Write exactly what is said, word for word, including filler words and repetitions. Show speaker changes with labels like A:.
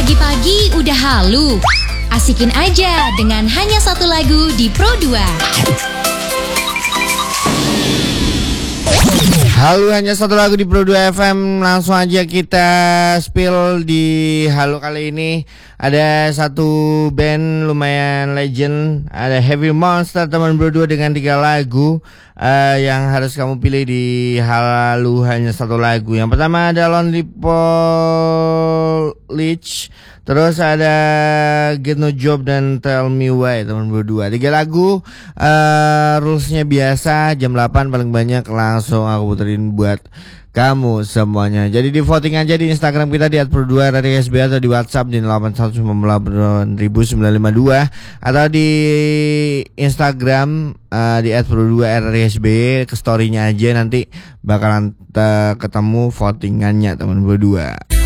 A: Pagi-pagi udah halu. Asikin aja dengan hanya satu lagu di Pro dua.
B: Halo, hanya satu lagu di Pro dua F M. Langsung aja kita spill di Halo kali ini. Ada satu band lumayan legend, ada Heavy Monster teman Pro dua dengan tiga lagu uh, yang harus kamu pilih di Halo hanya satu lagu. Yang pertama ada Lonely Police, terus ada Get No Job dan Tell Me Why teman Pro dua. Tiga lagu, uh, rulesnya biasa, jam delapan paling banyak, langsung aku puterin buat kamu semuanya. Jadi di voting aja di Instagram kita di at pro dua R R I S B atau di WhatsApp di delapan satu sembilan delapan sembilan lima dua atau di Instagram uh, di at pro dua R R I S B ke story-nya aja, nanti bakalan uh, ketemu votingannya teman Pro dua.